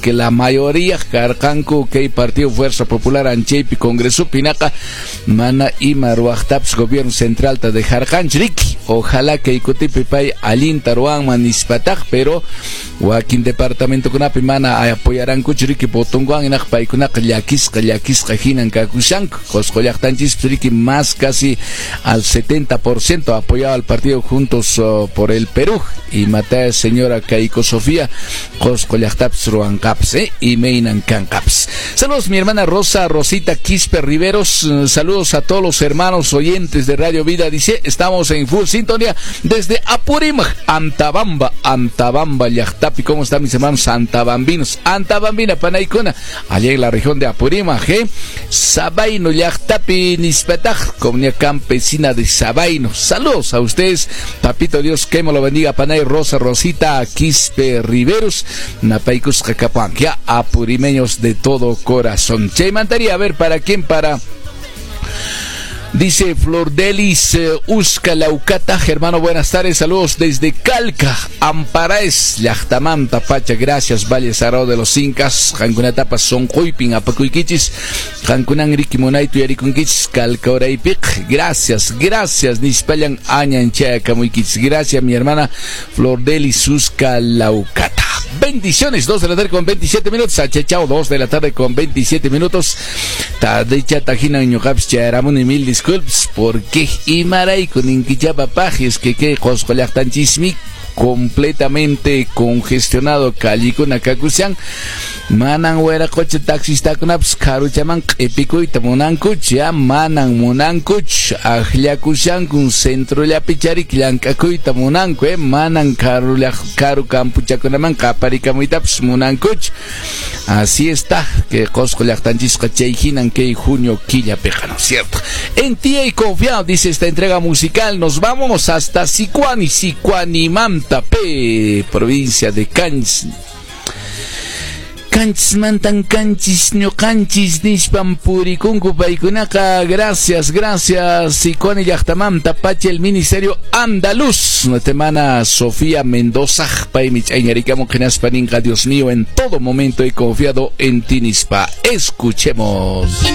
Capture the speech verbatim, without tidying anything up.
que la mayoría carcanco que hay Partido Fuerza Popular Anchepi Congreso Pinaca mana ima ruachtaps gobierno central ta de Jarcanchrik. Ojalá que ikotipi pay alinta ruanman nispataj, pero wakin departamento kunapi mana apoyarán kuchuriki botonguan inak paykunaqa llakisqa llakisqa hinan kakushanku qosqollaqtanchis puriki más casi al setenta por ciento apoyado al partido Juntos uh, por el Perú y mata señora Keiko Sofía qosqollaqtaps ruanqaps eh y meinan kanqaps. Saludos mi hermana Rosa Rosita Quispe Riveros, uh, saludos a todos los hermanos oyentes de Radio Vida, dice, estamos en full sintonía desde Apurímac, Antabamba, Antabamba, Llaqtapi. ¿Cómo están mis hermanos antabambinos? Antabambina, Panaicona, allá en la región de Apurímac, ¿eh? Sabaino, Llaqtapi, Nispetaj, comunidad campesina de Sabaino. Saludos a ustedes, papito Dios, que me lo bendiga, Panay Rosa Rosita Quispe Riveros, Napaicus Jacapan, ya apurimeños de todo corazón. Che, mandaría a ver para quién, para... Dice Flor Delis uh, Usca Laucata, hermano, buenas tardes, saludos desde Calca, Amparaes, Llaqtamam, Tapacha, gracias, Valle Sarao de los Incas, Jancuna Tapas, Son Huipin, Apacuiquichis, Jancunan Riki Monaitu, Yarikunquichis, Calca Oraipic, gracias, gracias, Nispayan Añan Chacamuiquichis, gracias, mi hermana Flor Delis Usca Laucata. Bendiciones, dos de la tarde con veintisiete minutos, Achechao, dos de la tarde con veintisiete minutos, Tadecha Tajina Ñucaps, Charamón y mil disculpas, porque Imaray con Inquichapapajes, que que Coscollactanchismi completamente congestionado Calicuna Cacusian, Manan Huera Coche Taxista Kunaps, Caruchaman, Epico y Tamunancuch, ya Manan Munancuch, Ajliacusian con Centro La Pichari, Clancacu y Tamunanco, Manan Carula Caru Campuchacunaman, Caparicamuitaps, Munancuch. Así está, que Coscollactanchisca Cheijinan, que junio Quilla Pejano, ¿cierto? En ti y confiado, dice esta entrega musical, nos vamos hasta Sicuani, Sicuanimanta, P, provincia de Canch. Canchis mantan canchis no canchis nishpan purikunku paikunaka, gracias, gracias, Sicuani Llaqtamam, Tapache, el Ministerio Andaluz, una semana Sofía Mendoza, Paimich Añaricamo Genaspaninga, Dios mío, en todo momento he confiado en ti, Nispa. Escuchemos.